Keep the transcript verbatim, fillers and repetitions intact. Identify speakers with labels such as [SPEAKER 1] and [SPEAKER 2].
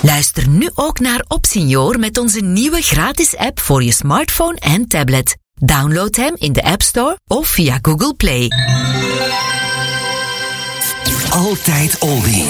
[SPEAKER 1] Luister nu ook naar Opsenior met onze nieuwe gratis app voor je smartphone en tablet. Download hem in de App Store of via Google Play.
[SPEAKER 2] Altijd oldies.